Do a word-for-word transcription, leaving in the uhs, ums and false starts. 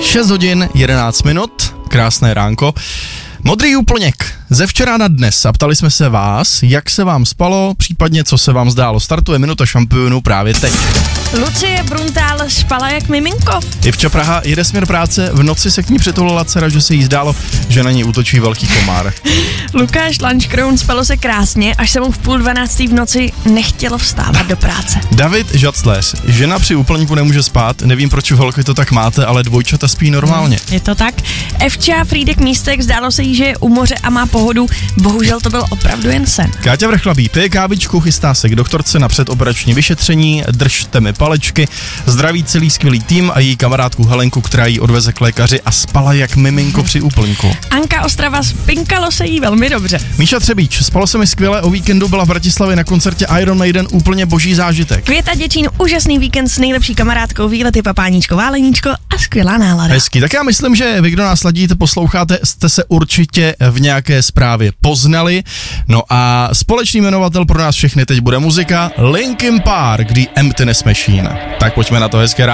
šest hodin jedenáct minut, krásné ránko. Modrý úplněk ze včera na dnes a ptali jsme se vás, jak se vám spalo, případně co se vám zdálo. Startuje minuta šampionů právě teď. Lucie Bruntál spala jak miminko. Ivča Praha jede směr práce, v noci se k ní přitulila dcera, že se jí zdálo, že na ní útočí velký komár. Lukáš Lanškroun spalo se krásně, až se mu v půl dvanáctý v noci nechtělo vstávat do práce. David Žacles, žena při úplňku nemůže spát, nevím proč holky to tak máte, ale dvojčata spí normálně. Je to tak. Evča Frýdek Místek, zdálo se jí, že je u moře a má pohodu, bohužel to byl opravdu jen sen. Káťa Vrchlabí pije kávičku, chystá se k doktorce na předoperační vyšetření, držte mi palečky, zdraví celý skvělý tým a její kamarádku Helenku, která jí odveze k lékaři a spala jak miminko při úplňku. Anka Ostrava, spinkalo se jí velmi dobře. Míša Třebíč, spalo se mi skvěle, o víkendu byla v Bratislavě na koncertě Iron Maiden, úplně boží zážitek. Květa Děčín, úžasný víkend s nejlepší kamarádkou, výlety Papáníčko, Váleníčko a skvělá nálada. Hezky, tak já myslím, že vy, kdo nás ladíte, posloucháte, jste se určitě v nějaké zprávě poznali. No a společný jmenovatel pro nás všechny teď bude muzika Linkin Park, The Emptiness Machine. Tak pojďme na to, hezké ráno.